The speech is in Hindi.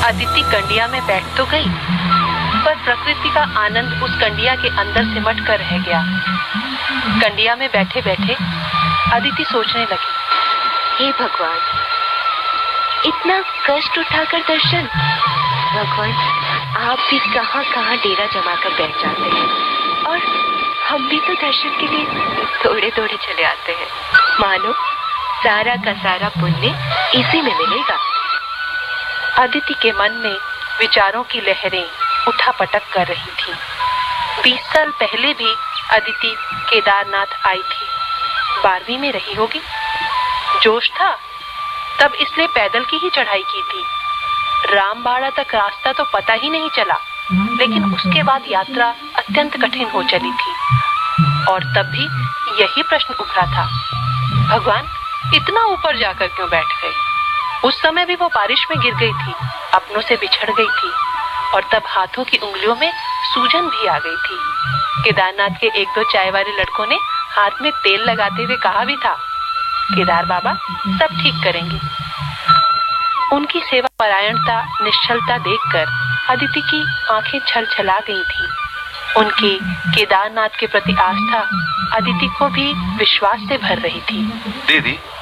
अदिति कंडिया में बैठ तो गई, पर प्रकृति का आनंद उस कंडिया के अंदर सिमट कर रह गया। कंडिया में बैठे बैठे अदिति सोचने लगी, हे भगवान, इतना कष्ट उठाकर दर्शन। भगवान, आप भी कहाँ कहाँ डेरा जमाकर बैठ जाते हैं और हम भी तो दर्शन के लिए थोड़े थोड़े चले आते हैं। मानो सारा का सारा पुण्य इसी में मिलेगा। अदिति के मन में विचारों की लहरें उठापटक कर रही थीं। 20 साल पहले भी अदिति केदारनाथ आई थी। 12वीं में रही होगी। जोश था तब, इसलिए पैदल की ही चढ़ाई की थी। रामबाड़ा तक रास्ता तो पता ही नहीं चला, लेकिन उसके बाद यात्रा अत्यंत कठिन हो चली थी। और तब भी यही प्रश्न उभरा था, भगवान इतना ऊपर जाकर क्यों बैठ गए? उस समय भी वो बारिश में गिर गई थी, अपनों से बिछड़ गई थी, और तब हाथों की उंगलियों में सूजन भी आ गई थी। केदारनाथ के 1-2 चाय वाले लड़कों ने हाथ में तेल लगाते हुए कहा भी था, केदार बाबा सब ठीक करेंगे। उनकी सेवा परायणता, निश्चलता देखकर अदिति की आंखें छलछला गई थीं। उनकी केदारनाथ के प्रति आस्था अदिति को भी विश्वास से भर रही थी। दीदी,